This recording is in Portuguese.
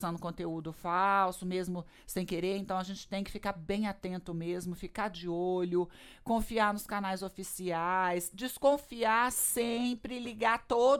conteúdo falso, mesmo sem querer, então a gente tem que ficar bem atento mesmo, ficar de olho, confiar nos canais oficiais, desconfiar sempre, ligar todo